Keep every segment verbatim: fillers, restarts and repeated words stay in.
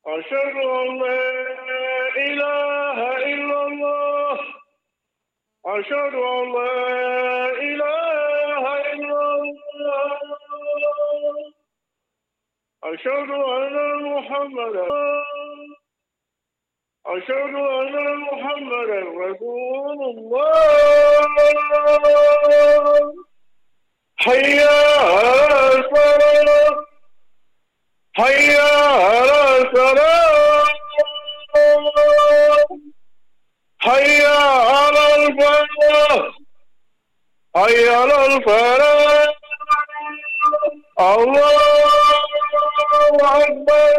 أشهد أن لا إله إلا الله أشهد أن لا إله إلا الله أشهد أن محمدا أشهد أن محمدا رسول الله حي على الصلاة حي على الصلاة حي على الفلاح حي على الفلاح الله أكبر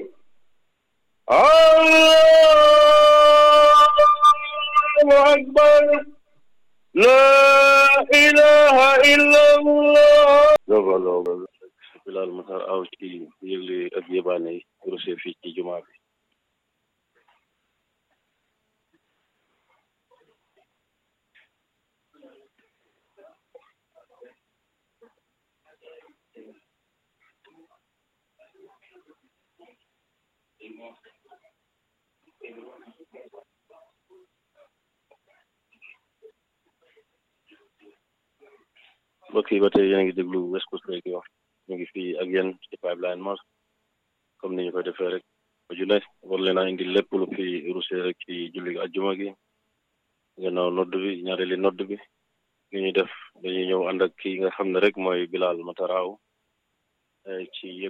الله أكبر لا إله إلا الله. Bilal Matar aw ci yëgle ak yébaane yi rosé fii ci jumaa bi mbokk yi ba tey yéen a ngi déglu West Coast Radio ñu ngi fii ak yéen ci Pipeline Mosque comme ni ñu koy defee rek ba ju ne war leen a indi lépp lu fi rusé rek ci julli ajjuma gi gannaaw nodd bi ñaareeli nodd bi li ñuy def dañuy ñëw ànd ak kii nga xam ne rek mooy Bilal Matar Aw ci